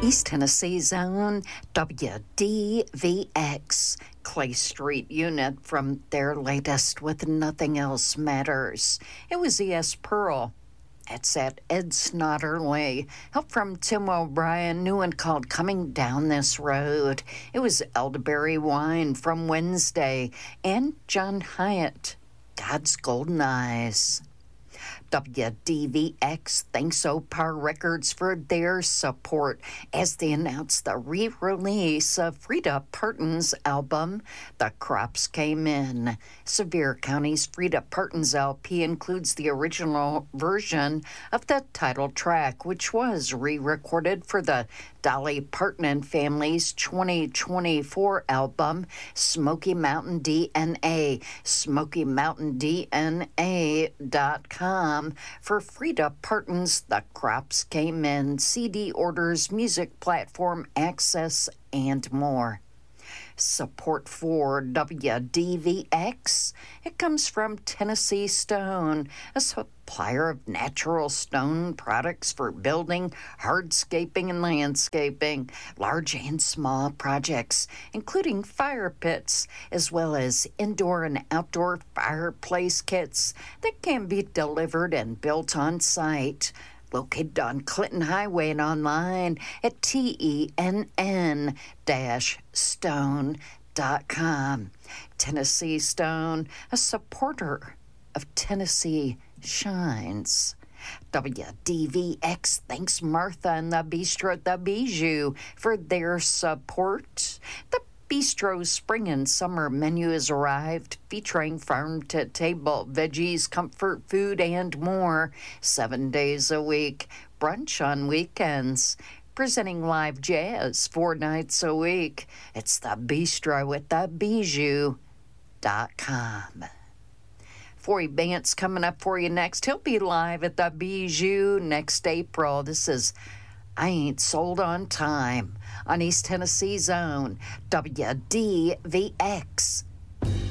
East Tennessee Zone, WDVX, Clay Street unit from their latest With Nothing Else Matters. It was E.S. Pearl. It's at Ed Snodderly. Help from Tim O'Brien, new one called Coming Down This Road. It was Elderberry Wine from Wednesday. And John Hyatt, God's Golden Eyes. WDVX thanks Opar Records for their support as they announced the re-release of Frida Parton's album, The Crops Came In. Sevier County's Frida Parton's LP includes the original version of the title track, which was re-recorded for the Dolly Parton and Family's 2024 album, Smoky Mountain DNA, SmokyMountainDNA.com for Frida Parton's The Crops Came In, CD orders, music platform access, and more. Support for WDVX, it comes from Tennessee Stone, a supplier of natural stone products for building, hardscaping, and landscaping, large and small projects, including fire pits, as well as indoor and outdoor fireplace kits that can be delivered and built on site. Located on Clinton Highway and online at tenn-stone.com. Tennessee Stone, a supporter of Tennessee Shines. WDVX thanks Martha and the Bistro at the Bijou for their support. The Bistro's spring and summer menu has arrived, featuring farm-to-table veggies, comfort food, and more. 7 days a week, brunch on weekends, presenting live jazz 4 nights a week. It's the Bistro at the Bijou.com. Forey Bance coming up for you next. He'll be live at the Bijou next April. This is I Ain't Sold on Time on East Tennessee Zone, WDVX.